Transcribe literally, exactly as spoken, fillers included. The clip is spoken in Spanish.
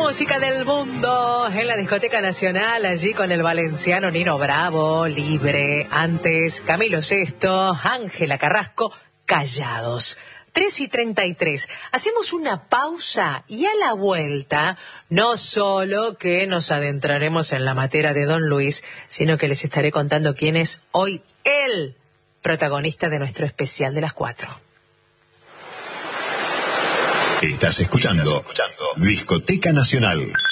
música del mundo en la Discoteca Nacional, allí con el valenciano Nino Bravo, Libre. Antes, Camilo Sesto, Ángela Carrasco, Callados. tres y treinta y tres. Hacemos una pausa y a la vuelta, no solo que nos adentraremos en la materia de Don Luis, sino que les estaré contando quién es hoy el protagonista de nuestro especial de las cuatro. Estás escuchando, Estás escuchando Discoteca Nacional.